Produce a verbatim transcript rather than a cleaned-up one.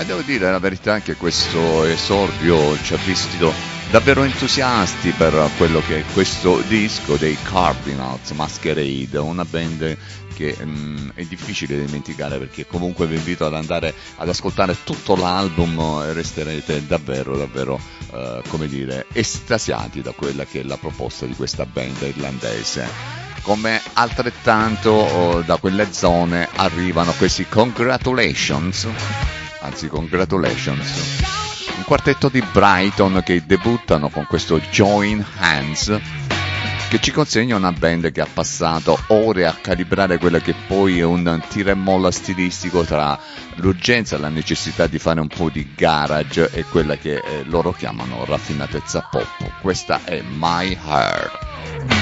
E devo dire la verità che questo esordio ci ha visto davvero entusiasti per quello che è questo disco dei Cardinals Masquerade, una band che mh, è difficile dimenticare, perché comunque vi invito ad andare ad ascoltare tutto l'album e resterete davvero davvero uh, come dire estasiati da quella che è la proposta di questa band irlandese. Come altrettanto oh, da quelle zone arrivano questi Congratulations, anzi Congratulations, un quartetto di Brighton che debuttano con questo Join Hands, che ci consegna una band che ha passato ore a calibrare quella che poi è un tira e molla stilistico tra l'urgenza e la necessità di fare un po' di garage e quella che eh, loro chiamano raffinatezza pop. Questa è My Heart.